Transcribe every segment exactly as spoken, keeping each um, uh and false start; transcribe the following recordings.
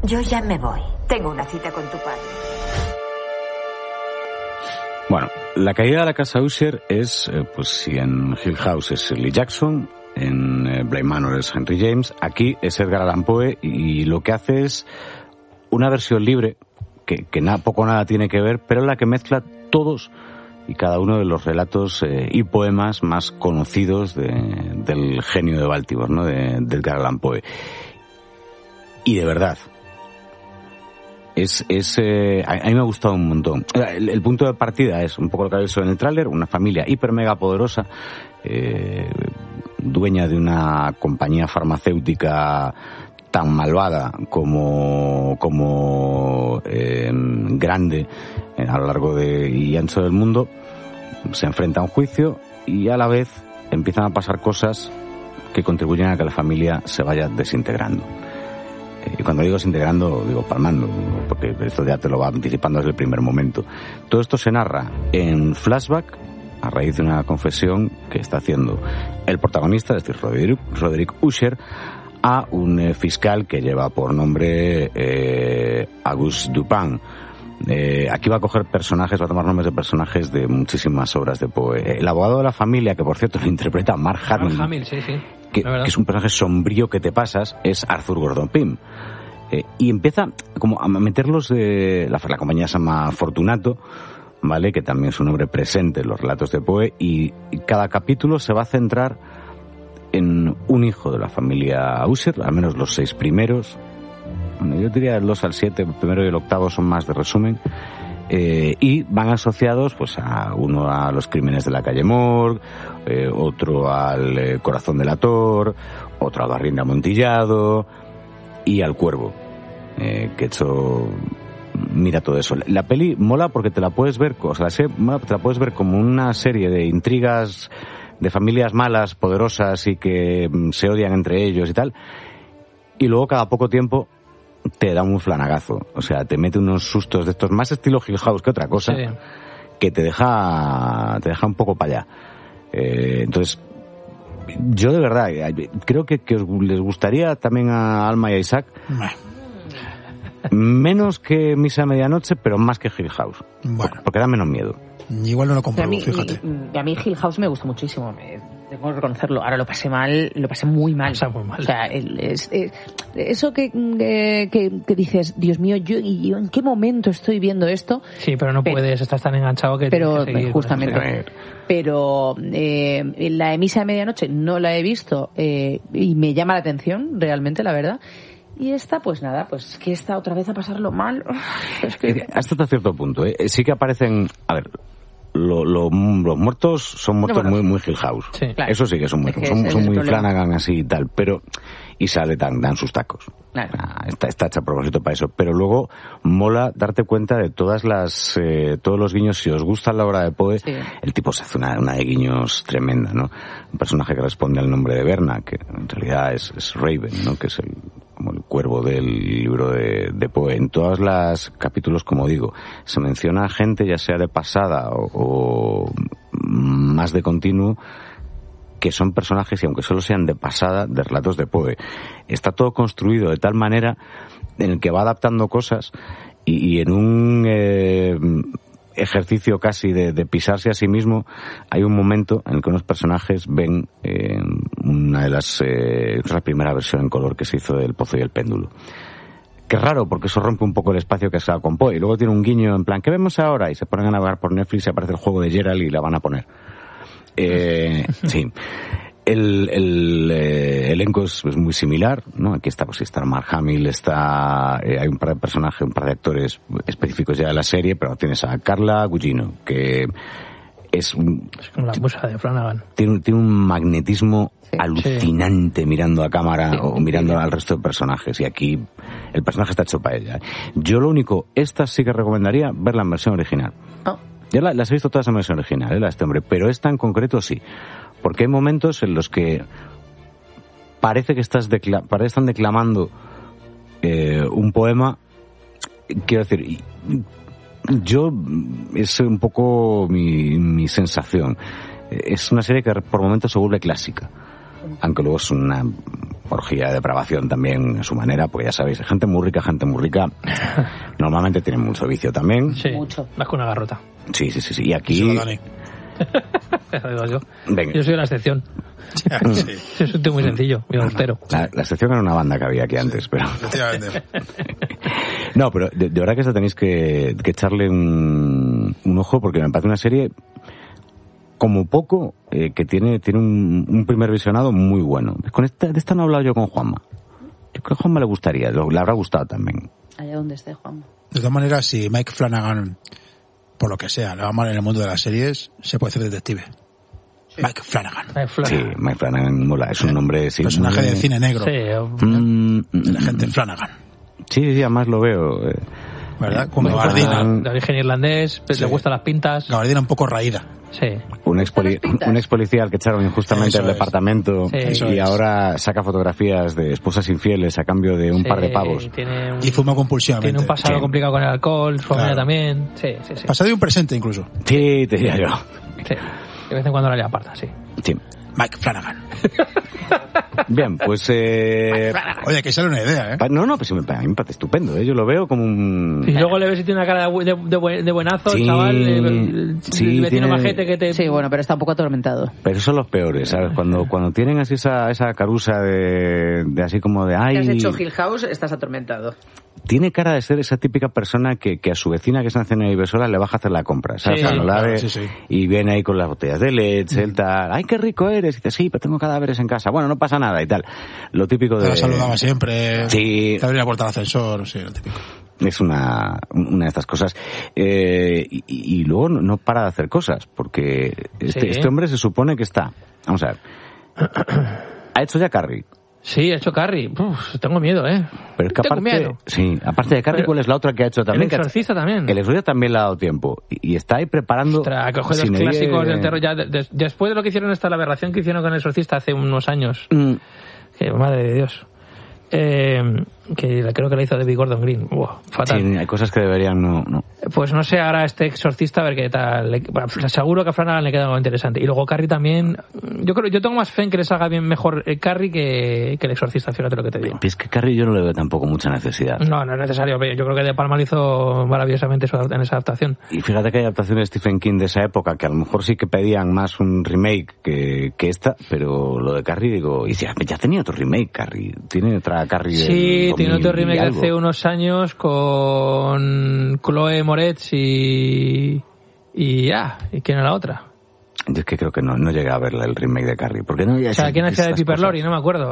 Yo ya me voy. Tengo una cita con tu padre. Bueno, la caída de la casa Usher es, eh, pues si en Hill House es Shirley Jackson, en eh, Bly Manor es Henry James, aquí es Edgar Allan Poe, y, y lo que hace es una versión libre, que, que nada, poco o nada tiene que ver, pero en la que mezcla todos y cada uno de los relatos eh, y poemas más conocidos de, del genio de Baltimore, ¿no? De, de Edgar Allan Poe. Y de verdad, es, es eh, a, a mí me ha gustado un montón. El, el punto de partida es un poco lo que habéis visto en el tráiler, una familia hiper mega poderosa, eh, dueña de una compañía farmacéutica tan malvada como como eh, grande eh, a lo largo de, y ancho del mundo, se enfrenta a un juicio y a la vez empiezan a pasar cosas que contribuyen a que la familia se vaya desintegrando. Eh, y cuando digo desintegrando, digo palmando, porque esto ya te lo va anticipando desde el primer momento. Todo esto se narra en flashback a raíz de una confesión que está haciendo el protagonista, es decir, Roderick, Roderick Usher, a un eh, fiscal que lleva por nombre eh, Auguste Dupin. Eh, aquí va a coger personajes, va a tomar nombres de personajes de muchísimas obras de Poe. El abogado de la familia, que por cierto lo interpreta Mark Hamill, Mark Hamill, sí, sí, que, que es un personaje sombrío que te pasas, es Arthur Gordon Pym. Eh, y empieza como a meterlos de... La, la compañía se llama Fortunato, ¿vale? Que también es un nombre presente en los relatos de Poe, y, y cada capítulo se va a centrar en un hijo de la familia Usher, al menos los seis primeros. Bueno, yo diría el dos al siete, el primero y el octavo son más de resumen, eh, y van asociados pues a uno a los crímenes de la calle Morgue, eh, otro al eh, corazón del ator, otro a Barrín de Amontillado y al Cuervo, eh, que hecho mira todo eso. La peli mola porque te la puedes ver, o sea, te la puedes ver como una serie de intrigas de familias malas, poderosas y que se odian entre ellos y tal, y luego cada poco tiempo te da un flanagazo, o sea, te mete unos sustos de estos, más estilo Hill House que otra cosa, sí, que te deja te deja un poco para allá. Eh, entonces, yo de verdad creo que, que os les gustaría también a Alma y a Isaac, menos que Misa a Medianoche, pero más que Hill House, bueno, porque da menos miedo. Igual no lo compro, fíjate. A mí Hill House me gustó muchísimo, me, tengo que reconocerlo. Ahora lo pasé mal, lo pasé muy mal. O sea, muy mal. O sea, el, es, es, eso que, eh, que, que dices, Dios mío, yo, yo en qué momento estoy viendo esto. Sí, pero no pero, puedes, estás tan enganchado que pero tienes que seguir, justamente. Pero eh, la de Misa de Medianoche no la he visto eh, y me llama la atención, realmente, la verdad. Y esta, pues nada, pues que esta otra vez a pasarlo mal. Es que... Hasta cierto punto, ¿eh? Sí que aparecen, a ver, lo, lo, los muertos son muertos no, bueno, muy muy Hill House. Sí, claro. Eso sí que son muertos, es que son, son muy problema. Flanagan así y tal, pero y sale tan dan sus tacos. Claro. Ah, está, está hecha a propósito para eso, pero luego mola darte cuenta de todas las eh, todos los guiños. Si os gusta la obra de Poe, sí, el tipo se hace una, una de guiños tremenda, ¿no? Un personaje que responde al nombre de Berna, que en realidad es, es Raven, ¿no? Que es el como el cuervo del libro de, de Poe. En todos los capítulos, como digo, se menciona gente, ya sea de pasada o, o más de continuo, que son personajes, y aunque solo sean de pasada, de relatos de Poe. Está todo construido de tal manera en el que va adaptando cosas y, y en un eh, ejercicio casi de, de pisarse a sí mismo, hay un momento en el que unos personajes ven eh, una de las eh, es la primera versión en color que se hizo del Pozo y el Péndulo, que es raro porque eso rompe un poco el espacio que se ha con Poe, y luego tiene un guiño en plan, ¿qué vemos ahora? Y se ponen a navegar por Netflix y aparece el juego de Geralt y la van a poner. Eh, sí. El, el eh, elenco es, es muy similar, ¿no? Aquí está, pues está Mark Hamill, está, eh, hay un par de personajes, un par de actores específicos ya de la serie, pero tienes a Carla Gugino, que es un... Es con la musa de Flanagan. Tiene, tiene un magnetismo sí, alucinante sí, mirando a cámara sí, o mirando sí, al resto de personajes, y aquí el personaje está hecho para ella. Yo lo único, esta sí que recomendaría verla en versión original. Oh. Ya la, las he visto todas en versión original, ¿eh? La de este hombre, pero esta en concreto sí. Porque hay momentos en los que parece que estás decla- parece están declamando eh, un poema. Quiero decir, yo es un poco mi, mi sensación. Es una serie que por momentos se vuelve clásica, aunque luego es una orgía de depravación también a su manera, porque ya sabéis, gente muy rica, gente muy rica, normalmente tienen mucho vicio también. Sí, mucho. Vas con una garrota. Sí, sí, sí, sí. Y aquí... Eso, Dani. Eso digo yo. Venga. Yo soy la excepción. Sí. Es un tío muy sencillo, muy austero. La, la excepción era una banda que había aquí antes, Sí, pero... efectivamente. No, pero de, de verdad que esta tenéis que, que echarle un, un ojo, porque me parece una serie como poco eh, que tiene tiene un, un primer visionado muy bueno. Con esta, de esta no he hablado yo con Juanma. Yo creo que a Juanma le gustaría, lo, le habrá gustado también. Allá donde esté, Juan. De todas maneras, si Mike Flanagan, por lo que sea, le va mal en el mundo de las series, se puede hacer detective. Sí. Mike Flanagan. Mike Flanagan. Sí, Mike Flanagan mola, es un nombre... Sí, personaje muy... de cine negro. Sí. Mm, El agente Flanagan. Sí, sí, además lo veo. Eh. ¿Verdad? Con Mike gabardina. Flanagan, de origen irlandés, Sí. le gustan las pintas. Gabardina un poco raída. Sí. Un ex, poli, un ex policía al que echaron injustamente Eso del es. departamento Sí. Eso y es. ahora saca fotografías de esposas infieles a cambio de un Sí, par de pavos. Tiene un, Y fuma compulsivamente. tiene un pasado Sí. complicado con el alcohol, su familia Claro. también. Sí, sí, sí. Pasado y un presente incluso. Sí, te diría yo. Sí. De vez en cuando la lea aparta, sí. Sí. Mike Flanagan. Bien, pues... Eh, Oye, que sale una idea, ¿eh? pa- no, no, pues me, a mí me parece estupendo. ¿eh? Yo lo veo como un... Y luego le ves si tiene una cara de, bu- de, de buen- de buenazo, Sí, chaval. Eh, sí, el vecino tiene- majete que te... Sí, bueno, pero está un poco atormentado. Pero son los peores, ¿sabes? Cuando, cuando tienen así esa, esa carusa de, de así como de... Ay, Si has hecho Hill House, estás atormentado. tiene cara de ser esa típica persona que, que a su vecina que está en cena y sola le baja a hacer la compra, ¿sabes? Sí, Cuando la claro, ve sí, sí. y viene ahí con las botellas de leche, el tal, ¡ay, qué rico eres! Y dice, sí, pero tengo cadáveres en casa. Bueno, no pasa nada y tal. Lo típico Te de... la saludaba siempre. Sí. Te abría la puerta del ascensor, sí, lo típico. Es una, una de estas cosas. Eh, y, y luego no, no para de hacer cosas, porque este, Sí. este hombre se supone que está... Vamos a ver. Ha hecho ya Carrie. Sí, ha hecho Carrie. Uf, tengo miedo, ¿eh? Pero es que tengo aparte, miedo. sí, aparte de Carrie, Pero- ¿cuál es la otra que ha hecho también? El Exorcista también. El Exorcista también le ha dado tiempo. Y, y está ahí preparando... Ostras, coge los Sinerie- clásicos del terror. Ya, de- de- después de lo que hicieron esta, la aberración que hicieron con el Exorcista hace unos años. Mm, Que, madre de Dios. Eh, que la- creo que la hizo David Gordon Green. Buah, fatal. sí, hay cosas que deberían no... no. Pues no sé, ahora este Exorcista, a ver qué tal. Le- bueno, seguro que a Flanagan le queda algo interesante. Y luego Carrie también. Yo creo, yo tengo más fe en que le salga bien mejor eh, Carrie que, que el Exorcista, fíjate lo que te digo. Es que Carrie yo no le veo tampoco mucha necesidad. No, no es necesario. Yo creo que De Palma lo hizo maravillosamente su- en esa adaptación. Y fíjate que hay adaptaciones de Stephen King de esa época que a lo mejor sí que pedían más un remake que, que esta, pero lo de Carrie digo, y ya, ya tenía otro remake Carrie, tiene otra Carrie del Sí, tiene otro dos mil y remake de algo. hace unos años con Chloe Moretz y... Y ah, ¿y quién era la otra? Yo es que creo que no, no llegué a ver el remake de Carrie, porque no ya O sea, sé ¿quién hacía de estas Piper cosas. Laurie? No me acuerdo.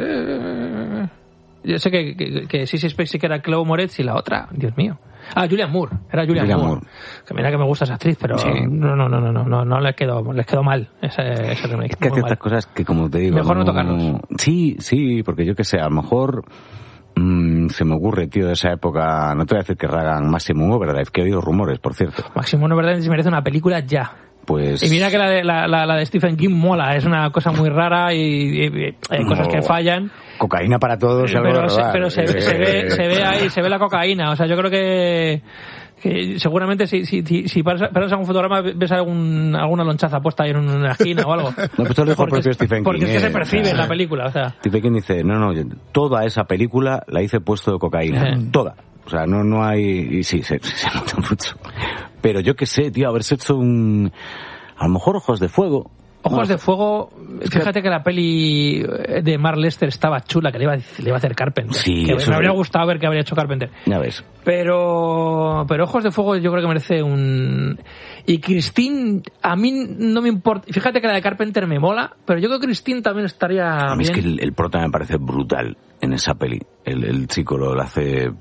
Eh... Yo sé que, que, que sí, sí, sí que era Chloe Moretz y la otra, Dios mío. Ah, Julianne Moore, era Julianne, Julianne Moore. Moore. Que mira que me gusta esa actriz, pero Sí. no, no, no, no, no, no, no les quedó, les quedó mal ese, ese remake. Es que hay muy ciertas mal. cosas que, como te digo... Mejor no tocarlos. Sí, sí, porque yo que sé, a lo mejor mm, se me ocurre, tío, de esa época, no te voy a decir que hagan Maximum Overdrive, que he oído rumores, por cierto. Maximum Overdrive se merece una película ya. Pues... Y mira que la de, la, la, la de Stephen King mola, es una cosa muy rara y, y- y hay cosas No. que fallan. Cocaína para todos. algo de Pero, se, rodar. pero se, se ve, se ve ahí, se ve la cocaína. O sea, yo creo que, que seguramente si, si, si, si paras, paras algún fotograma ves algún, alguna lonchaza puesta ahí en una esquina o algo. No, pues esto lo dijo el propio Stephen King. Porque es que eh, se percibe o sea, en la película. O sea, Stephen King dice, no, no, yo- toda esa película la hice puesto de cocaína. Eh. Toda. O sea, no, no hay... Y sí, se, se nota mucho. Pero yo qué sé, tío, haberse hecho un... A lo mejor Ojos de Fuego. Ojos No, de Fuego, fíjate que la peli de Mark Lester estaba chula, que le iba, a- le iba a hacer Carpenter. Sí, que eso me habría es. gustado ver que habría hecho Carpenter. Ya ves. Pero, pero Ojos de Fuego yo creo que merece un... Y Christine, a mí no me importa... Fíjate que la de Carpenter me mola, pero yo creo que Christine también estaría A mí bien. es que el, el prota me parece brutal en esa peli. El, el chico lo, lo hace...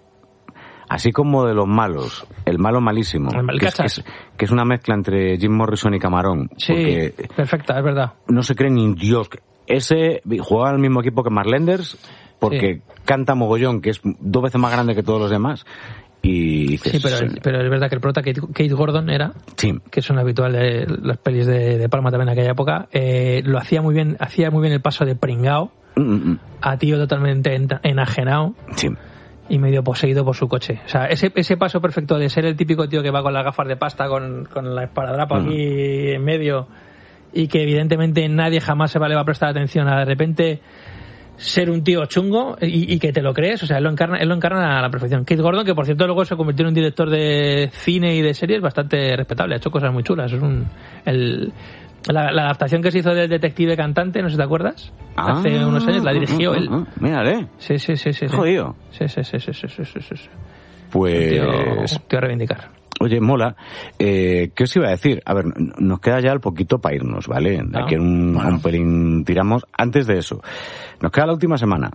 Así como de los malos, el malo malísimo, El mal que, es, que, cachas. es, que es una mezcla entre Jim Morrison y Camarón. Sí, Porque perfecta, es verdad. no se cree ni un dios. Ese juega al mismo equipo que Marlenders porque canta mogollón, que es dos veces más grande que todos los demás. Y dices, Sí, pero, pero es verdad que el prota Kate, Kate Gordon era, sí, que es un habitual de las pelis de, de Palma también en aquella época, eh, lo hacía muy bien, hacía muy bien el paso de pringao mm, mm, mm, a tío totalmente enta- enajenado sí. y medio poseído por su coche. O sea, ese, ese paso perfecto de ser el típico tío que va con las gafas de pasta, con, con la esparadrapa Mm. aquí en medio, y que evidentemente nadie jamás se va, le va a prestar atención a de repente ser un tío chungo y, y que te lo crees, o sea, él lo encarna, él lo encarna a la perfección. Keith Gordon, que por cierto luego se convirtió en un director de cine y de series bastante respetable, ha hecho cosas muy chulas. Es un el, la, la adaptación que se hizo del Detective Cantante, no sé si te acuerdas, ah, hace unos años, la dirigió ah, él. Ah, ah, mírale. Sí, sí, sí, sí. Jodido. Sí, sí, sí, sí, sí, sí, sí, sí. Pues... Tío, tío a reivindicar. Oye, mola. Eh, ¿Qué os iba a decir? A ver, nos queda ya el poquito para irnos, ¿vale? De aquí un, bueno. un pelín tiramos. Antes de eso, nos queda la última semana,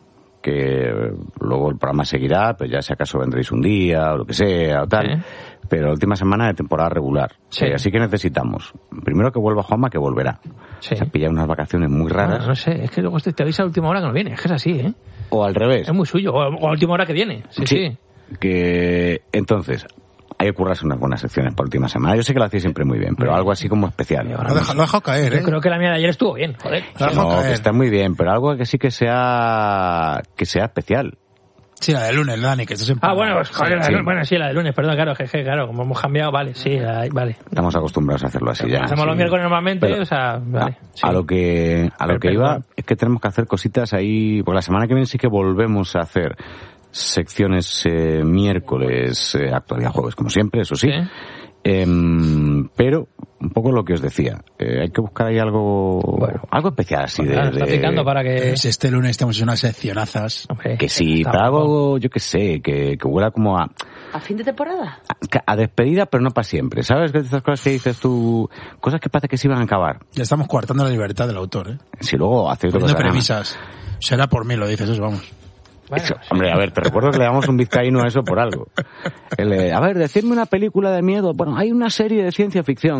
que luego el programa seguirá, pues ya si acaso vendréis un día o lo que sea o tal, sí. Pero la última semana de temporada regular. Sí. Eh, así que necesitamos, primero que vuelva Juanma, que volverá. Sí. Se ha pillado unas vacaciones muy raras. No, no sé, es que luego te avisa a última hora que no viene, es que es así, ¿eh? O al revés. Es muy suyo, o a última hora que viene, sí, sí. sí. Que entonces... hay que currarse unas buenas secciones por última semana. Yo sé que lo hacéis siempre muy bien, pero algo así como especial. Lo ha dejado, dejado caer, ¿eh? Yo creo que la mía de ayer estuvo bien, joder. No, que está muy bien, pero algo que sí que sea que sea especial. Sí, la de lunes, Dani, que estás en... Ah, bueno, pues, joder, sí, sí. bueno, sí, la de lunes, perdón, claro, jeje, claro, como hemos cambiado, vale, sí, la, vale. Estamos acostumbrados a hacerlo así pero ya. Hacemos sí. los miércoles normalmente, pero, o sea, vale. A, sí. a lo que a lo que iba es que tenemos que hacer cositas ahí, porque la semana que viene sí que volvemos a hacer secciones eh, miércoles, eh, actualidad jueves, como siempre, eso sí. ¿Sí? Eh, pero, un poco lo que os decía, eh, hay que buscar ahí algo bueno, algo especial así pues, de, claro, está picando para que... Si este lunes tenemos unas seccionazas. Okay. Que sí, para algo, yo que sé, que, que huela como a... ¿A fin de temporada? A, a despedida, pero no para siempre. ¿Sabes? Que estas cosas que dices tú, cosas que parece que se iban a acabar. Ya estamos coartando la libertad del autor, ¿eh? Si luego hacéis lo que Poniendo premisas. Será por mí, lo dices, eso, vamos. Bueno, eso, sí. Hombre, a ver, te recuerdo que le damos un vizcaíno a eso por algo. El, eh, a ver, decidme una película de miedo. Bueno, hay una serie de ciencia ficción.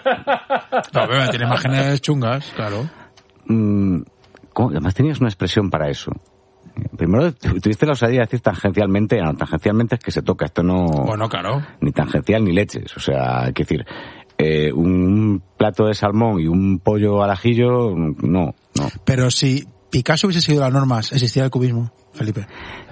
No, pero tiene imágenes chungas, claro. Mm, ¿cómo? Además tenías una expresión para eso. Primero tuviste la osadía de decir tangencialmente. No, tangencialmente es que se toca. Esto no... Bueno, claro. Ni tangencial ni leches. O sea, hay que decir... Eh, un plato de salmón y un pollo al ajillo, no, no. Pero si Picasso hubiese seguido las normas, ¿existía el cubismo, Felipe?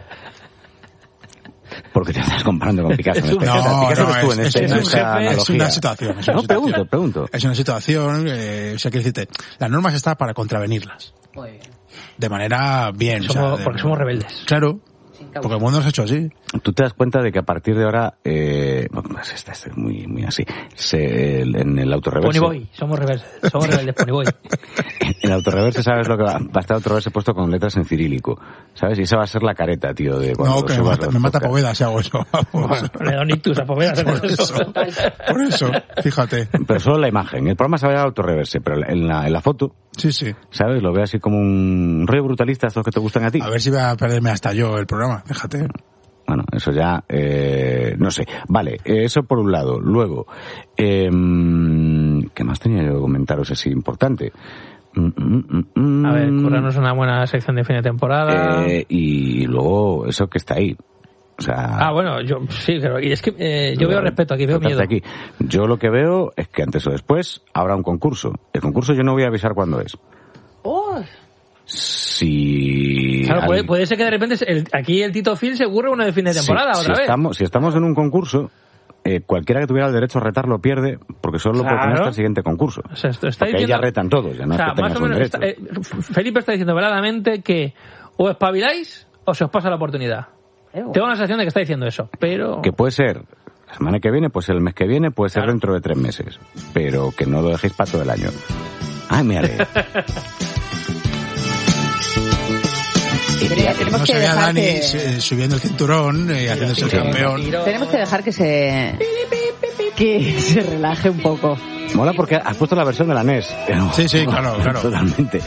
Porque te estás comparando con Picasso. No, no, Picasso no, estuvo en, es, este, es, en es, esta es, es una situación. Es una no, situación. pregunto, pregunto. Es una situación, eh, o sea, quiero decirte, las normas están para contravenirlas. Muy bien. De manera bien. Somos, o sea, de, porque somos rebeldes. Claro. Porque el mundo nos ha hecho así. Tú te das cuenta de que a partir de ahora, eh, pues esta es muy, muy así, se, en el autorreverse... Ponyboy, somos rebeldes, somos rebeldes, Ponyboy. En el autorreverse, ¿sabes lo que va? Va a estar autorreverse puesto con letras en cirílico, ¿sabes? Y esa va a ser la careta, tío, de cuando no, que me mata, me mata Poveda si hago eso. Bueno, le da un ictus a Poveda. Por eso, por eso, fíjate. Pero solo la imagen. El programa se va a autorreverse, pero en la, en la foto... Sí, sí. ¿Sabes? Lo veo así como un rollo brutalista, estos que te gustan a ti. A ver si voy a perderme hasta yo el programa, déjate. Bueno, eso ya, eh, no sé. Vale, eso por un lado. Luego, eh, ¿qué más tenía yo que comentaros así importante? Mm, mm, mm, a ver, currarnos una buena sección de fin de temporada. Eh, y luego, eso que está ahí. O sea, ah, bueno, yo sí, pero y es que eh, yo veo respeto aquí, veo miedo. Aquí. Yo lo que veo es que antes o después habrá un concurso. El concurso yo no voy a avisar cuándo es. Oh. Si... Claro, puede, puede ser que de repente el, aquí el Tito Phil se ocurre una de fin de temporada si, otra si vez. Estamos, si estamos en un concurso, eh, cualquiera que tuviera el derecho a retar lo pierde, porque solo claro. lo puede hasta el siguiente concurso. O sea, esto está porque diciendo... ahí ya retan todos, ya no o sea, es que tengas un derecho. Está, eh, Felipe está diciendo veladamente que o espabiláis o se os pasa la oportunidad. Tengo la sensación de que está diciendo eso, pero... Que puede ser la semana que viene, puede ser el mes que viene, puede ser claro. dentro de tres meses. Pero que no lo dejéis para todo el año. ¡Ay, me haré! Tenemos no que se vea Dani que... subiendo el cinturón y haciéndose el campeón. Tenemos que dejar que se... que se relaje un poco. Mola porque has puesto la versión de la N E S. Sí, sí, claro, claro. Totalmente.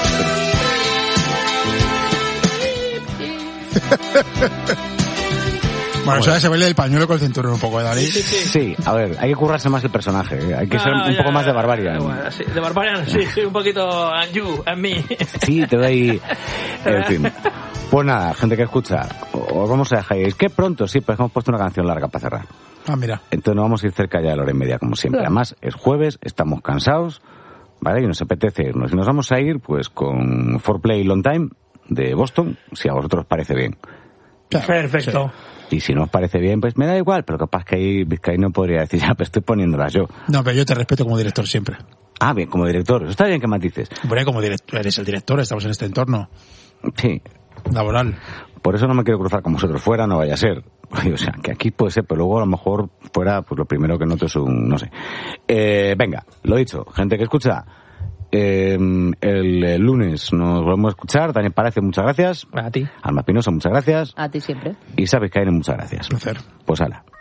Bueno, eso ya se baila el pañuelo con el cinturón un poco, ¿eh, Dani? Sí, sí, sí. Sí, a ver, hay que currarse más el personaje. ¿eh? Hay que no, ser un ya, poco más de Barbarian. Bueno, sí, de Barbarian, sí, sí, un poquito and you, and me. Sí, te doy... En fin. Pues nada, gente que escucha, os vamos a dejar. Es que pronto, sí, pues hemos puesto una canción larga para cerrar. Ah, mira. Entonces nos vamos a ir cerca ya de la hora y media, como siempre. Además, es jueves, estamos cansados, ¿vale? Y nos apetece irnos. Y nos vamos a ir, pues, con four Play Long Time de Boston, si a vosotros os parece bien. Perfecto. Sí. Y si no os parece bien, pues me da igual, pero capaz que ahí Vizcaíno podría decir, ya, pero estoy poniéndolas yo. No, pero yo te respeto como director siempre. Ah, bien, como director. Eso está bien que matices. Bueno, como director, eres el director, estamos en este entorno. Sí. Laboral. Por eso no me quiero cruzar con vosotros fuera, no vaya a ser. O sea, que aquí puede ser, pero luego a lo mejor fuera, pues lo primero que noto es un, no sé. Eh, venga, lo dicho, gente que escucha, eh, el, el lunes nos volvemos a escuchar. Daniel Palacio, muchas gracias. A ti. Alma Pinoso, muchas gracias. A ti siempre. Y Sabes Caer, muchas gracias. Placer. Pues hala.